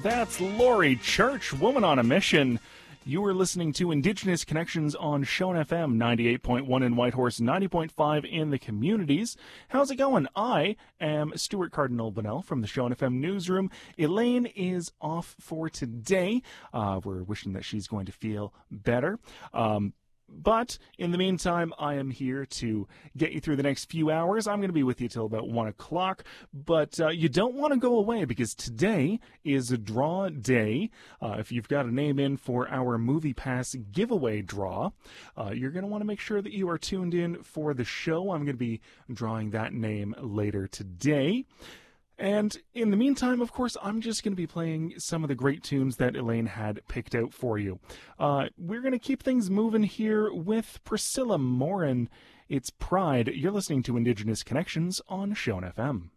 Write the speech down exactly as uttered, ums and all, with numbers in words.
That's Lori Church, Woman on a Mission. You are listening to Indigenous Connections on Shone F M, ninety-eight point one in Whitehorse, ninety point five in the communities. How's it going? I am Stuart Cardinal-Bunnell from the Shone F M newsroom. Elaine is off for today. Uh, we're wishing that she's going to feel better. Um, But in the meantime, I am here to get you through the next few hours. I'm going to be with you till about one o'clock, but uh, you don't want to go away because today is a draw day. Uh, if you've got a name in for our Movie Pass giveaway draw, uh, you're going to want to make sure that you are tuned in for the show. I'm going to be drawing that name later today. And in the meantime, of course, I'm just going to be playing some of the great tunes that Elaine had picked out for you. Uh, we're going to keep things moving here with Priscilla Morin. It's Pride. You're listening to Indigenous Connections on Shone F M.